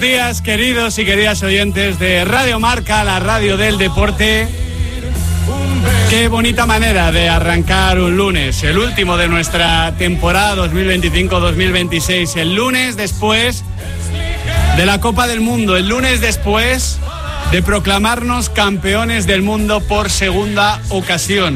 días, queridos y queridas oyentes de Radio Marca, la radio del deporte. Qué bonita manera de arrancar un lunes, el último de nuestra temporada 2025-2026, el lunes después de la Copa del Mundo, el lunes después de proclamarnos campeones del mundo por segunda ocasión.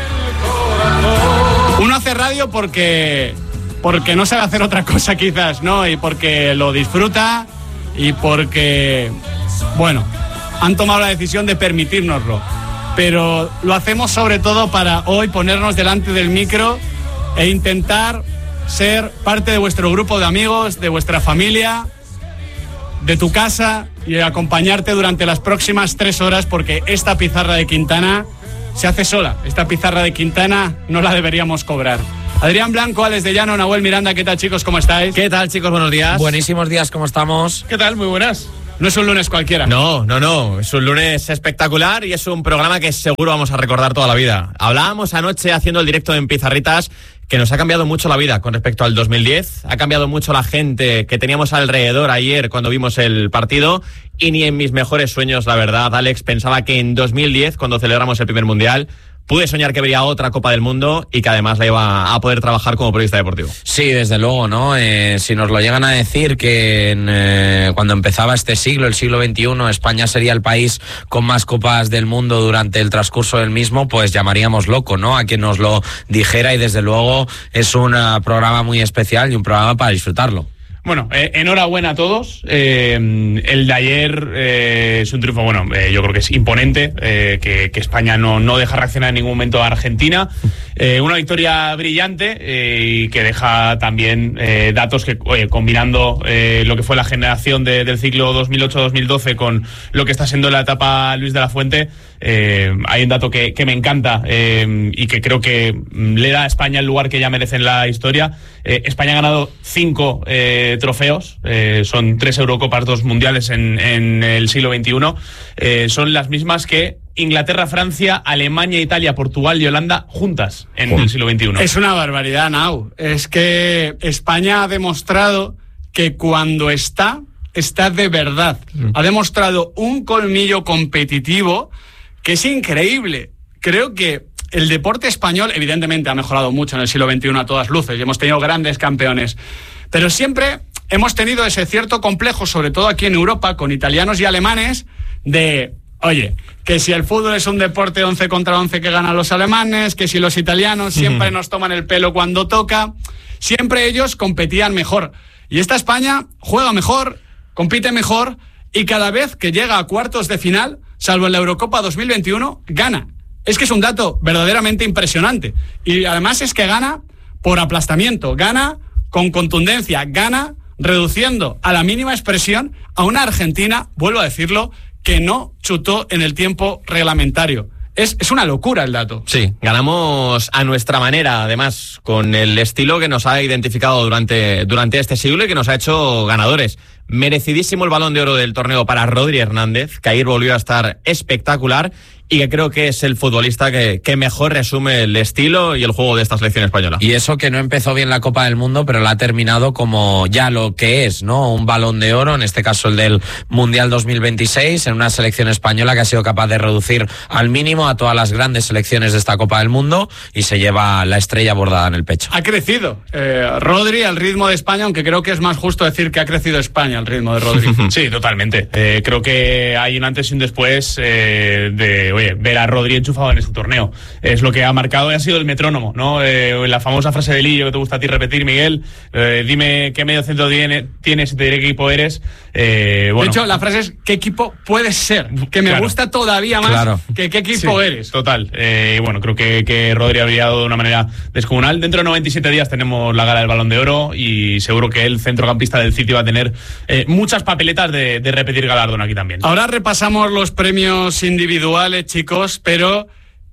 Uno hace radio porque no sabe hacer otra cosa quizás, ¿no? Y porque lo disfruta y porque, bueno, han tomado la decisión de permitírnoslo. Pero lo hacemos sobre todo para hoy ponernos delante del micro e intentar ser parte de vuestro grupo de amigos, de vuestra familia, de tu casa y acompañarte durante las próximas 3 horas, porque esta pizarra de Quintana se hace sola. Esta pizarra de Quintana no la deberíamos cobrar. Adrián Blanco, Alex de Llano, Nahuel Miranda, ¿qué tal, chicos? ¿Cómo estáis? ¿Qué tal, chicos? Buenos días. Buenísimos días, ¿cómo estamos? ¿Qué tal? Muy buenas. No es un lunes cualquiera. No. Es un lunes espectacular y es un programa que seguro vamos a recordar toda la vida. Hablábamos anoche haciendo el directo en Pizarritas que nos ha cambiado mucho la vida con respecto al 2010. Ha cambiado mucho la gente que teníamos alrededor ayer cuando vimos el partido. Y ni en mis mejores sueños, la verdad, Alex, pensaba que en 2010, cuando celebramos el primer Mundial, pude soñar que vería otra Copa del Mundo y que además la iba a poder trabajar como periodista deportivo. Sí, desde luego, ¿no? Si nos lo llegan a decir que cuando empezaba este siglo, el siglo XXI, España sería el país con más Copas del Mundo durante el transcurso del mismo, pues llamaríamos loco, ¿no? A quien nos lo dijera, y desde luego es un programa muy especial y un programa para disfrutarlo. Bueno, enhorabuena a todos. El de ayer es un triunfo, yo creo que es imponente, que España no deja reaccionar en ningún momento a Argentina. Una victoria brillante y que deja también datos que, combinando lo que fue la generación del ciclo 2008-2012 con lo que está siendo la etapa Luis de la Fuente, hay un dato que me encanta y que creo que le da a España el lugar que ya merece en la historia. España ha ganado 5 trofeos, son 3 Eurocopas, 2 mundiales en el siglo XXI, son las mismas que Inglaterra, Francia, Alemania, Italia, Portugal y Holanda juntas en el siglo XXI. Es una barbaridad, Nau. Es que España ha demostrado que cuando está de verdad. Ha demostrado un colmillo competitivo que es increíble. Creo que el deporte español, evidentemente, ha mejorado mucho en el siglo XXI a todas luces y hemos tenido grandes campeones, pero siempre hemos tenido ese cierto complejo, sobre todo aquí en Europa, con italianos y alemanes, de, oye, que si el fútbol es un deporte 11 contra 11 que ganan los alemanes, que si los italianos siempre nos toman el pelo cuando toca, siempre ellos competían mejor. Y esta España juega mejor, compite mejor y cada vez que llega a cuartos de final, salvo en la Eurocopa 2021, gana. Es que es un dato verdaderamente impresionante. Y además es que gana por aplastamiento, gana con contundencia, gana reduciendo a la mínima expresión a una Argentina, vuelvo a decirlo, que no chutó en el tiempo reglamentario. Es una locura el dato. Sí, ganamos a nuestra manera, además, con el estilo que nos ha identificado durante este siglo y que nos ha hecho ganadores. Merecidísimo el Balón de Oro del torneo para Rodri Hernández, que ayer volvió a estar espectacular y que creo que es el futbolista que mejor resume el estilo y el juego de esta selección española. Y eso que no empezó bien la Copa del Mundo, pero la ha terminado como ya lo que es, ¿no? Un Balón de Oro, en este caso el del Mundial 2026, en una selección española que ha sido capaz de reducir al mínimo a todas las grandes selecciones de esta Copa del Mundo y se lleva la estrella bordada en el pecho. Ha crecido Rodri al ritmo de España, aunque creo que es más justo decir que ha crecido España al ritmo de Rodri. Sí, totalmente. Creo que hay un antes y un después de ver a Rodri enchufado en este torneo. Es lo que ha marcado y ha sido el metrónomo, ¿no? La famosa frase de Lillo que te gusta a ti repetir, Miguel, dime qué medio centro tienes y te diré qué equipo eres. De hecho, la frase es ¿qué equipo puedes ser? Que me gusta todavía más que qué equipo eres. Total. Creo que Rodri ha brillado de una manera descomunal. Dentro de 97 días tenemos la gala del Balón de Oro y seguro que el centrocampista del City va a tener muchas papeletas de repetir galardón aquí también. Ahora repasamos los premios individuales, chicos, pero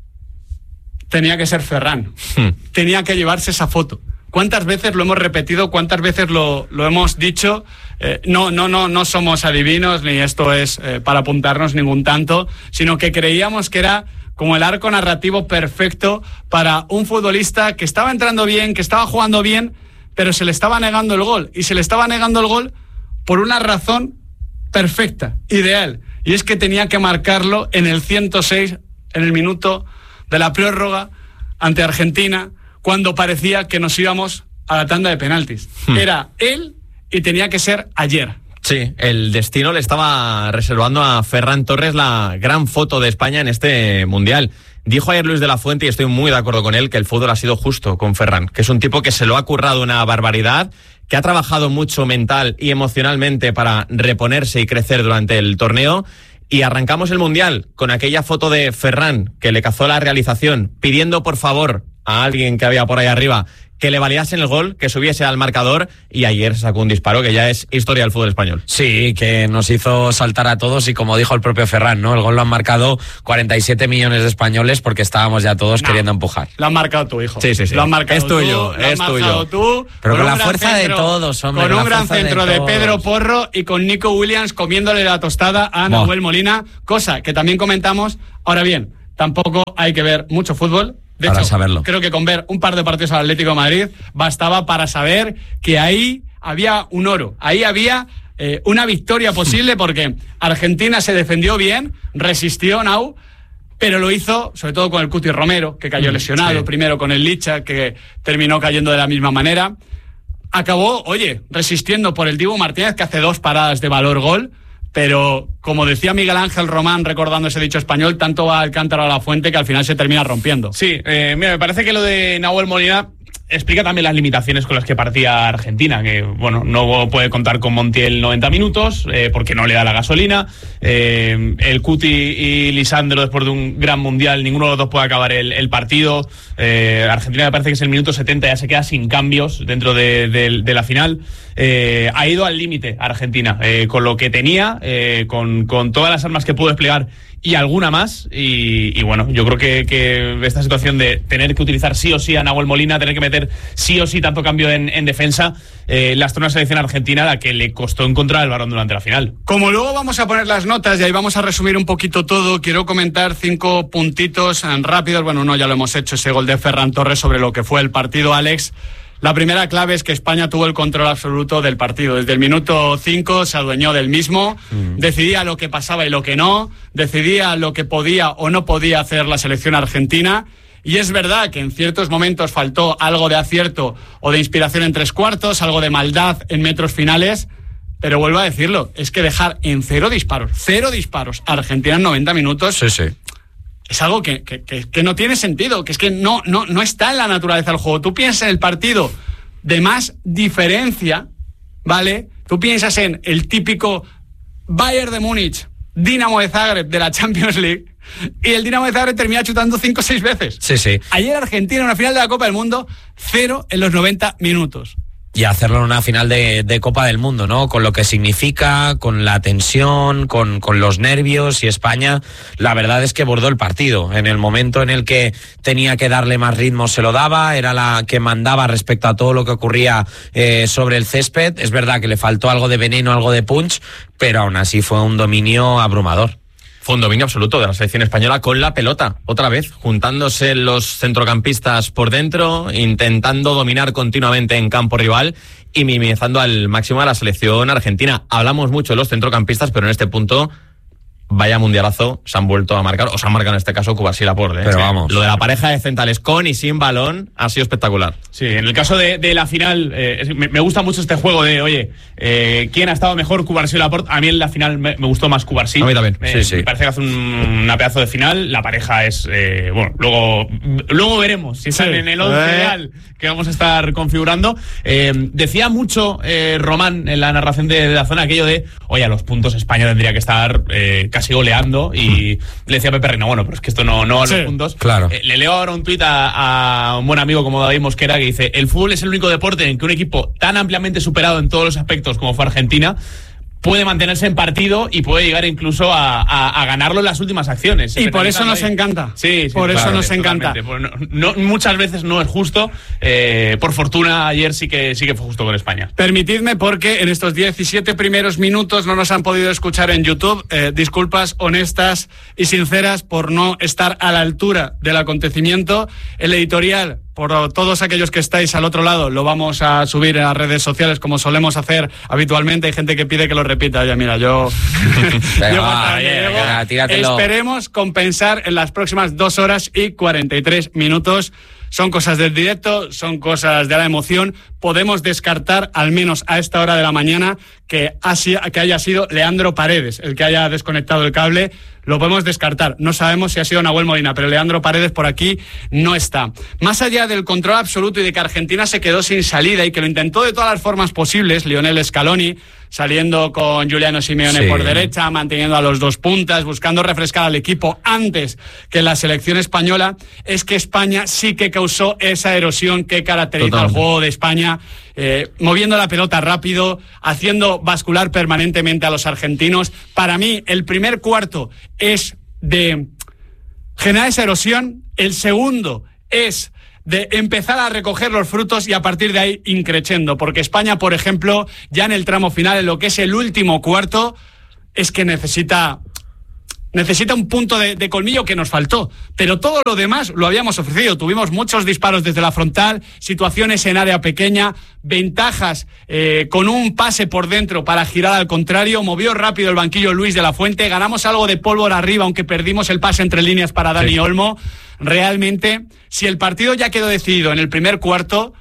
tenía que ser Ferran. Tenía que llevarse esa foto. ¿Cuántas veces lo hemos repetido? ¿Cuántas veces lo hemos dicho? No somos adivinos, ni esto es para apuntarnos ningún tanto, sino que creíamos que era como el arco narrativo perfecto para un futbolista que estaba entrando bien, que estaba jugando bien, pero se le estaba negando el gol. Y se le estaba negando el gol por una razón perfecta, ideal. Y es que tenía que marcarlo en el 106, en el minuto de la prórroga ante Argentina, cuando parecía que nos íbamos a la tanda de penaltis. Era él y tenía que ser ayer. Sí, el destino le estaba reservando a Ferran Torres la gran foto de España en este Mundial. Dijo ayer Luis de la Fuente, y estoy muy de acuerdo con él, que el fútbol ha sido justo con Ferran, que es un tipo que se lo ha currado una barbaridad, que ha trabajado mucho mental y emocionalmente para reponerse y crecer durante el torneo. Y arrancamos el Mundial con aquella foto de Ferran que le cazó la realización, pidiendo por favor a alguien que había por ahí arriba que le validasen el gol, que subiese al marcador, y ayer sacó un disparo que ya es historia del fútbol español. Sí, que nos hizo saltar a todos, y como dijo el propio Ferran, ¿no? El gol lo han marcado 47 millones de españoles porque estábamos ya todos queriendo empujar. Lo has marcado tú, hijo. Sí. Lo has marcado es tuyo, tú, es tuyo. Tú, pero con la fuerza de todos, hombre. Con un gran centro de Pedro Porro y con Nico Williams comiéndole la tostada a Nahuel Molina, cosa que también comentamos. Ahora bien, tampoco hay que ver mucho fútbol. De para hecho, saberlo. Creo que con ver un par de partidos al Atlético de Madrid bastaba para saber que ahí había un oro, ahí había una victoria posible, porque Argentina se defendió bien, resistió, Nau, pero lo hizo sobre todo con el Cuti Romero, que cayó lesionado, primero con el Licha, que terminó cayendo de la misma manera. Acabó, resistiendo por el Dibu Martínez, que hace 2 paradas de valor gol. Pero, como decía Miguel Ángel Román, recordando ese dicho español, tanto va al cántaro a la fuente que al final se termina rompiendo. Sí, mira, me parece que lo de Nahuel Molina explica también las limitaciones con las que partía Argentina, que, bueno, no puede contar con Montiel 90 minutos, porque no le da la gasolina. El Cuti y Lisandro, después de un gran mundial, ninguno de los dos puede acabar el partido. Argentina, me parece que es el minuto 70, ya se queda sin cambios dentro de la final. Ha ido al límite Argentina, con lo que tenía, con todas las armas que pudo desplegar y alguna más, y bueno, yo creo que esta situación de tener que utilizar sí o sí a Nahuel Molina, tener que meter sí o sí tanto cambio en defensa, lastra una selección argentina a la que le costó encontrar el balón durante la final. Como luego vamos a poner las notas y ahí vamos a resumir un poquito todo, quiero comentar 5 puntitos rápidos. Bueno, no, ya lo hemos hecho, ese gol de Ferran Torres sobre lo que fue el partido, Alex. La primera clave es que España tuvo el control absoluto del partido. Desde el minuto 5 se adueñó del mismo, decidía lo que pasaba y lo que no, decidía lo que podía o no podía hacer la selección argentina. Y es verdad que en ciertos momentos faltó algo de acierto o de inspiración en 3 cuartos, algo de maldad en metros finales, pero vuelvo a decirlo, es que dejar en 0 disparos a Argentina en 90 minutos... Sí. Es algo que no tiene sentido, que es que no está en la naturaleza del juego. Tú piensas en el partido de más diferencia, ¿vale? Tú piensas en el típico Bayern de Múnich, Dinamo de Zagreb de la Champions League, y el Dinamo de Zagreb termina chutando 5 o 6 veces. Sí. Ayer Argentina en una final de la Copa del Mundo, 0 en los 90 minutos. Y hacerlo en una final de Copa del Mundo, ¿no? Con lo que significa, con la tensión, con los nervios, y España, la verdad es que bordó el partido. En el momento en el que tenía que darle más ritmo se lo daba, era la que mandaba respecto a todo lo que ocurría sobre el césped. Es verdad que le faltó algo de veneno, algo de punch, pero aún así fue un dominio abrumador. Fue un dominio absoluto de la selección española con la pelota, otra vez, juntándose los centrocampistas por dentro, intentando dominar continuamente en campo rival y minimizando al máximo a la selección argentina. Hablamos mucho de los centrocampistas, pero en este punto, vaya mundialazo, se han vuelto a marcar, o se han marcado en este caso Cubarsí y Laporte. Pero vamos. Lo de la pareja de centrales con y sin balón ha sido espectacular. Sí, en el caso de la final, me gusta mucho este juego de, ¿quién ha estado mejor, Cubarsí o Laporte? A mí en la final me gustó más Cubarsí. A mí también. Sí. Me parece que hace una pedazo de final. La pareja es, bueno, luego veremos si están en el 11 ideal que vamos a estar configurando. Decía mucho Román en la narración de la zona aquello de, a los puntos España tendría que estar casi goleando, y le decía a Pepe Reina, bueno, pero es que esto no a los puntos. Claro. Le leo ahora un tuit a un buen amigo como David Mosquera, que dice: el fútbol es el único deporte en que un equipo tan ampliamente superado en todos los aspectos como fue Argentina puede mantenerse en partido y puede llegar incluso a ganarlo en las últimas acciones. Y por eso nos encanta. Sí, por eso nos encanta. No, muchas veces no es justo. Por fortuna ayer sí que fue justo con España. Permitidme, porque en estos 17 primeros minutos no nos han podido escuchar en YouTube. Disculpas honestas y sinceras por no estar a la altura del acontecimiento. El editorial por todos aquellos que estáis al otro lado, lo vamos a subir en las redes sociales como solemos hacer habitualmente. Hay gente que pide que lo repita. Oye, mira, yo... Esperemos compensar en las próximas 2 horas y 43 minutos. Son cosas del directo, son cosas de la emoción. Podemos descartar, al menos a esta hora de la mañana, que haya sido Leandro Paredes el que haya desconectado el cable. Lo podemos descartar. No sabemos si ha sido Nahuel Molina, pero Leandro Paredes por aquí no está. Más allá del control absoluto y de que Argentina se quedó sin salida y que lo intentó de todas las formas posibles, Lionel Scaloni, saliendo con Giuliano Simeone por derecha, manteniendo a los dos puntas, buscando refrescar al equipo antes que la selección española, es que España sí que causó esa erosión que caracteriza al juego de España, moviendo la pelota rápido, haciendo bascular permanentemente a los argentinos. Para mí, el primer cuarto es de generar esa erosión, el segundo es de empezar a recoger los frutos y a partir de ahí increciendo, porque España, por ejemplo, ya en el tramo final, en lo que es el último cuarto, es que necesita un punto de colmillo que nos faltó, pero todo lo demás lo habíamos ofrecido. Tuvimos muchos disparos desde la frontal, situaciones en área pequeña, ventajas con un pase por dentro para girar al contrario, movió rápido el banquillo Luis de la Fuente, ganamos algo de pólvora arriba, aunque perdimos el pase entre líneas para Dani Olmo. Realmente, si el partido ya quedó decidido en el primer cuarto,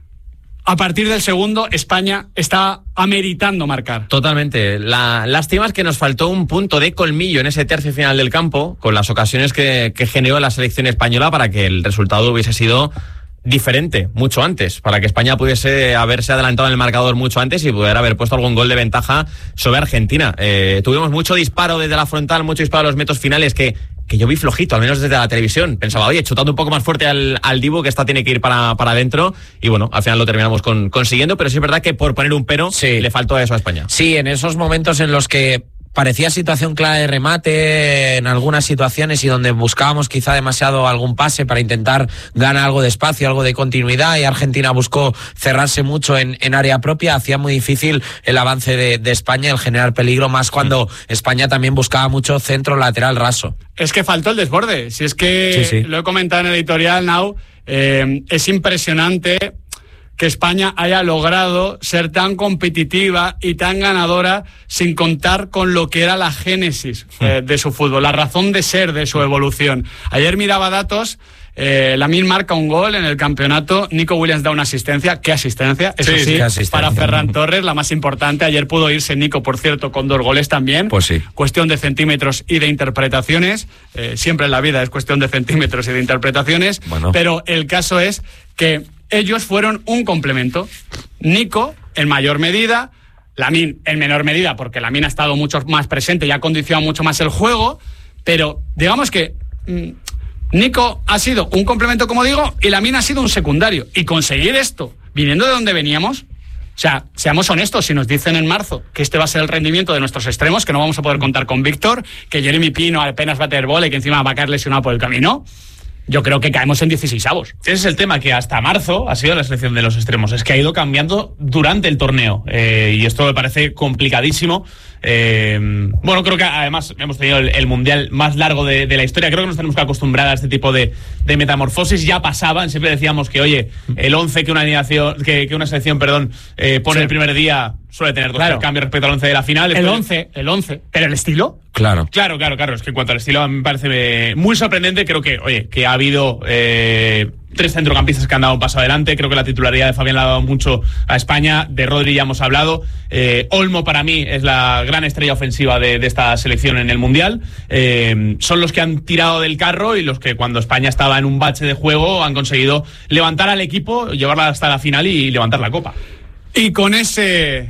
a partir del segundo, España está ameritando marcar. Totalmente. La lástima es que nos faltó un punto de colmillo en ese tercio final del campo, con las ocasiones que generó la selección española para que el resultado hubiese sido diferente mucho antes, para que España pudiese haberse adelantado en el marcador mucho antes y poder haber puesto algún gol de ventaja sobre Argentina. Tuvimos mucho disparo desde la frontal, mucho disparo a los metros finales que yo vi flojito, al menos desde la televisión. Pensaba, oye, chutando un poco más fuerte al Dibu, que esta tiene que ir para adentro. Y bueno, al final lo terminamos consiguiendo, pero sí es verdad que por poner un pero, le faltó eso a España. Sí, en esos momentos en los que parecía situación clara de remate en algunas situaciones y donde buscábamos quizá demasiado algún pase para intentar ganar algo de espacio, algo de continuidad, y Argentina buscó cerrarse mucho en área propia, hacía muy difícil el avance de España, el generar peligro, más cuando España también buscaba mucho centro lateral raso. Es que faltó el desborde, si es que lo he comentado en el editorial, Nau, es impresionante que España haya logrado ser tan competitiva y tan ganadora sin contar con lo que era la génesis de su fútbol, la razón de ser de su evolución. Ayer miraba datos, Lamine marca un gol en el campeonato, Nico Williams da una asistencia. ¿Qué asistencia? Eso sí, para Ferran Torres, la más importante. Ayer pudo irse Nico, por cierto, con 2 goles también. Pues sí. Cuestión de centímetros y de interpretaciones. Siempre en la vida es cuestión de centímetros y de interpretaciones. Bueno. Pero el caso es que ellos fueron un complemento. Nico, en mayor medida, Lamine en menor medida, porque Lamine ha estado mucho más presente y ha condicionado mucho más el juego, pero digamos que Nico ha sido un complemento, como digo, y Lamine ha sido un secundario. Y conseguir esto, viniendo de donde veníamos, o sea, seamos honestos, si nos dicen en marzo que este va a ser el rendimiento de nuestros extremos, que no vamos a poder contar con Víctor, que Jeremy Pino apenas va a tener bola y que encima va a caer lesionado por el camino, yo creo que caemos en 16avos. Ese es el tema, que hasta marzo ha sido la selección de los extremos. Es que ha ido cambiando durante el torneo. Y esto me parece complicadísimo. Bueno, creo que además hemos tenido el mundial más largo de la historia. Creo que nos tenemos que acostumbrar a este tipo de metamorfosis. Ya pasaban, siempre decíamos que, oye, el 11 que una selección pone el primer día suele tener 2 cambios respecto al 11 de la final. El 11, pero el estilo. Claro. Es que en cuanto al estilo me parece muy sorprendente. Creo que, oye, que ha habido 3 centrocampistas que han dado un paso adelante. Creo que la titularidad de Fabián le ha dado mucho a España. De Rodri ya hemos hablado. Olmo para mí es la gran estrella ofensiva de esta selección en el Mundial. Son los que han tirado del carro y los que cuando España estaba en un bache de juego han conseguido levantar al equipo, llevarla hasta la final y levantar la copa. Y con esa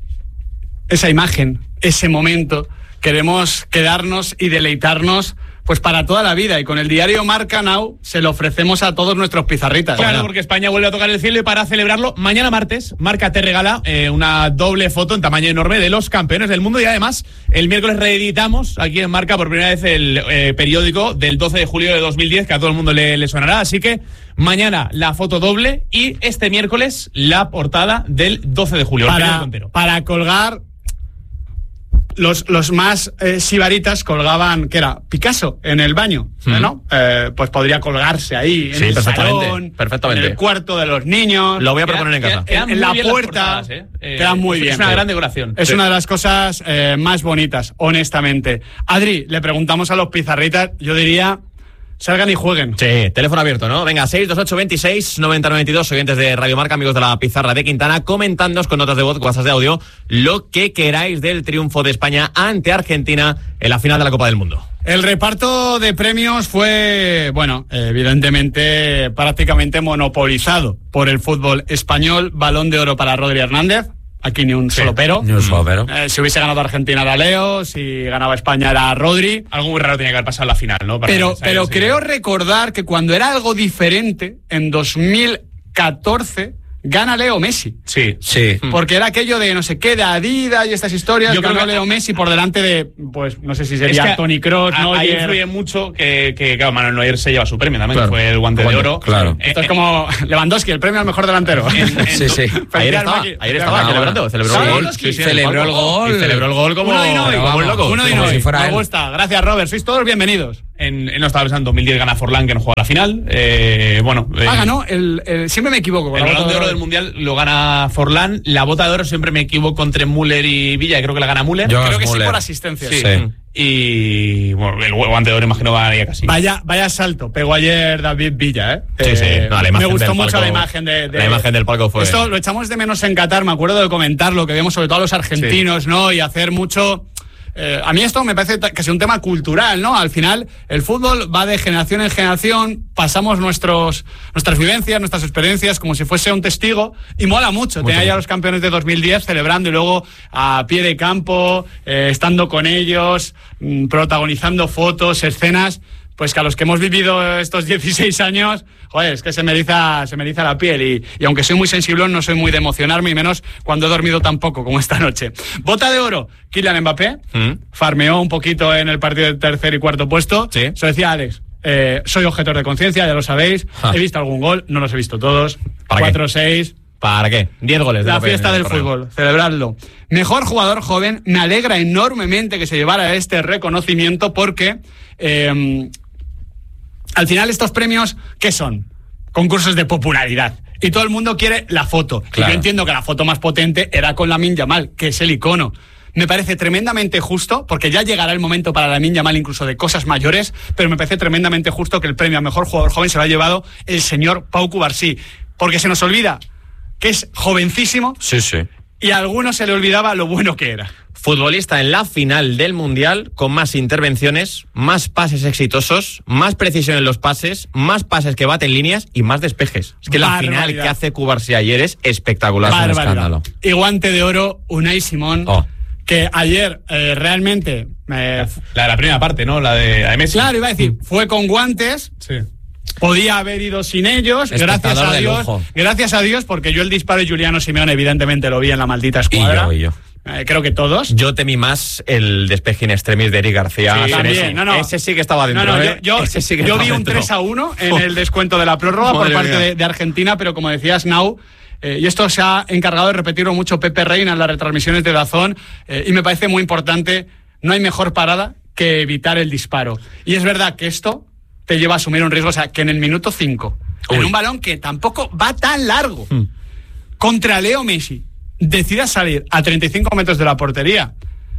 imagen, ese momento, queremos quedarnos y deleitarnos pues para toda la vida, y con el diario Marca Now se lo ofrecemos a todos nuestros pizarritas. Claro, porque España vuelve a tocar el cielo, y para celebrarlo, mañana martes, Marca te regala una doble foto en tamaño enorme de los campeones del mundo, y además el miércoles reeditamos aquí en Marca por primera vez el periódico del 12 de julio de 2010, que a todo el mundo le sonará, así que mañana la foto doble y este miércoles la portada del 12 de julio. Para colgar los más sibaritas colgaban, ¿qué era? Picasso en el baño, ¿no? Pues podría colgarse ahí, en el salón, perfectamente. en el cuarto de los niños. Lo voy a proponer en casa. En la puerta. Quedan muy bien. Es una gran decoración. Es una de las cosas más bonitas, honestamente. Adri, le preguntamos a los pizarritas, yo diría... Salgan y jueguen. Sí, teléfono abierto, ¿no? Venga, 628 26 90 92, oyentes de Radio Marca, amigos de la Pizarra de Quintana, comentándonos con notas de voz, WhatsApp de audio, lo que queráis del triunfo de España ante Argentina en la final de la Copa del Mundo. El reparto de premios fue, bueno, evidentemente prácticamente monopolizado por el fútbol español. Balón de oro para Rodri Hernández. Aquí ni un solo pero. Ni un solo pero. Si hubiese ganado Argentina era Leo, si ganaba España era Rodri. Algo muy raro tenía que haber pasado en la final, ¿no? Pero creo recordar que cuando era algo diferente, en 2014, gana Leo Messi. Sí. Porque era aquello de no sé qué, de Adidas y estas historias. Yo creo que Leo Messi por delante de, pues no sé si sería Toni Kroos, Neuer. Ahí influye mucho que claro, Manuel Neuer se lleva su premio también, claro, que fue el guante de oro. Claro. Esto es como Lewandowski, el premio al mejor delantero. Sí. Ayer estaba celebrando, celebró el gol. Celebró el gol. Y celebró el gol como un loco. Uno de hoy. Me gusta. Gracias, Robert. Sois todos bienvenidos. No estaba pensando, en 2010 gana Forlán, que no juega la final. Ganó. Siempre me equivoco. El balón de oro del Mundial lo gana Forlán. La bota de oro siempre me equivoco entre Müller y Villa, y creo que la gana Müller. Creo que sí por asistencia. Sí. Y bueno, el guante de oro imagino ganaría casi. Vaya salto pegó ayer David Villa, Sí. No, me gustó mucho la imagen la imagen del palco fue... Esto lo echamos de menos en Qatar, me acuerdo de comentarlo, que vemos sobre todo a los argentinos, ¿no? Y hacer mucho... a mí esto me parece que es un tema cultural, ¿no? Al final, el fútbol va de generación en generación, pasamos nuestras vivencias, nuestras experiencias, como si fuese un testigo, y mola mucho. Tenía ya a los campeones de 2010 celebrando y luego a pie de campo, estando con ellos, protagonizando fotos, escenas... Pues que a los que hemos vivido estos 16 años, joder, es que se me eriza la piel y aunque soy muy sensiblón, no soy muy de emocionarme, y menos cuando he dormido tan poco como esta noche. Bota de oro, Kylian Mbappé, farmeó un poquito en el partido del tercer y cuarto puesto. Sí. Se decía Alex, soy objetor de conciencia, ya lo sabéis, he visto algún gol, no los he visto todos, 4-6... ¿Para qué? 10 goles. La fiesta del fútbol, celebradlo. Mejor jugador joven, me alegra enormemente que se llevara este reconocimiento porque... al final estos premios, ¿qué son? Concursos de popularidad. Y todo el mundo quiere la foto. Claro. Y yo entiendo que la foto más potente era con Lamine Yamal, que es el icono. Me parece tremendamente justo, porque ya llegará el momento para Lamine Yamal incluso de cosas mayores, pero me parece tremendamente justo que el premio a mejor jugador joven se lo ha llevado el señor Pau Cubarsí. Porque se nos olvida que es jovencísimo. Sí. Y a algunos se le olvidaba lo bueno que era. Futbolista en la final del Mundial con más intervenciones, más pases exitosos, más precisión en los pases, más pases que baten líneas y más despejes. Es que la final que hace Cubarsí ayer es espectacular. Es un escándalo. Y guante de oro, Unai Simón, que ayer realmente... la de la primera parte, ¿no? La de Messi. Claro, iba a decir, fue con guantes... Sí. Podía haber ido sin ellos, gracias a Dios, porque yo el disparo de Giuliano Simeone evidentemente lo vi en la maldita escuadra. Y yo. Creo que todos. Yo temí más el despeje in extremis de Eric García. Sí, también, Ese sí que estaba dentro. Yo vi un 3-1 en el descuento de la prórroga por parte de Argentina, pero como decías, Nau, y esto se ha encargado de repetirlo mucho Pepe Reina en las retransmisiones de DAZN, y me parece muy importante, no hay mejor parada que evitar el disparo. Y es verdad que esto te lleva a asumir un riesgo, o sea, que en el minuto 5, en un balón que tampoco va tan largo, contra Leo Messi, decidas salir a 35 metros de la portería,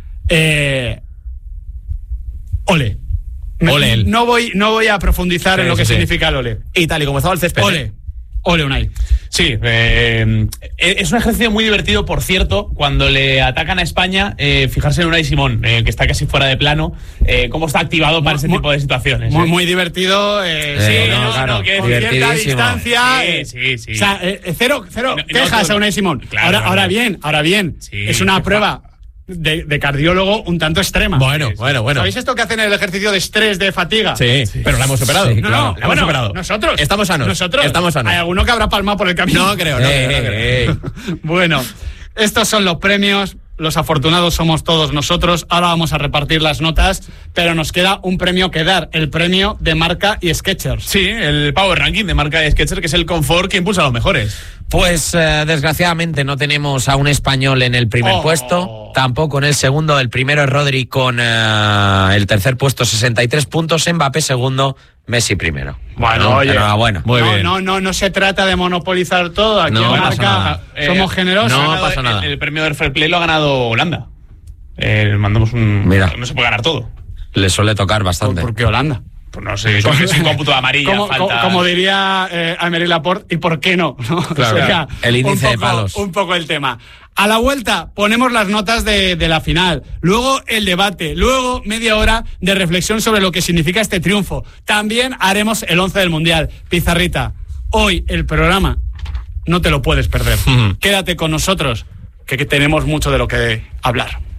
ole. No voy a profundizar en lo que significa el ole. Y tal y como estaba el césped. Ole, Unai. Sí, es un ejercicio muy divertido, por cierto, cuando le atacan a España, fijarse en Unai Simón, que está casi fuera de plano, cómo está activado para ese tipo de situaciones. Muy divertido, que con cierta distancia. Sí. O sea, cero quejas a Unai Simón. Claro, ahora bien, es una prueba de cardiólogo un tanto extrema. Bueno. ¿Sabéis esto que hacen el ejercicio de estrés, de fatiga? Sí, pero la hemos superado. Sí, la hemos superado. Nosotros. Estamos sanos. Hay alguno que habrá palmado por el camino. No creo. Bueno, estos son los premios. Los afortunados somos todos nosotros. Ahora vamos a repartir las notas, pero nos queda un premio que dar, el premio de Marca y Skechers. Sí, el Power Ranking de Marca y Skechers, que es el confort que impulsa a los mejores. Pues desgraciadamente no tenemos a un español en el primer puesto. tampoco en el segundo. El primero es Rodri con el tercer puesto, 63 puntos. Mbappé segundo, Messi primero. Bueno, oye, enhorabuena. Muy bien. No se trata de monopolizar todo. Aquí No en pasa Marca nada. somos generosos. No pasa nada. El premio del Fair Play lo ha ganado Holanda. Mandamos un... Mira. No se puede ganar todo. Le suele tocar bastante. ¿Por qué Holanda? Pues no sé, sin cómputo de amarilla, falta... Como diría Aymeric Laporte, ¿y por qué no? Claro, Sería el índice de palos. Un poco el tema. A la vuelta ponemos las notas de la final, luego el debate, luego media hora de reflexión sobre lo que significa este triunfo. También haremos el 11 del Mundial. Pizarrita, hoy el programa no te lo puedes perder. Quédate con nosotros, que tenemos mucho de lo que hablar.